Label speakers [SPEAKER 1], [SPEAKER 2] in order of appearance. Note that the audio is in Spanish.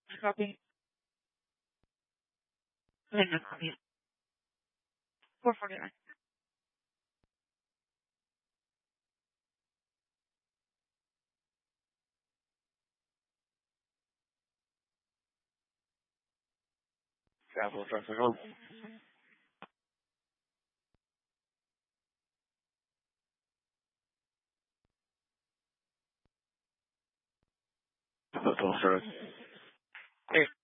[SPEAKER 1] Copy. Venga, copy. 449.
[SPEAKER 2] Travel traffic home. That's all, sir. Hey,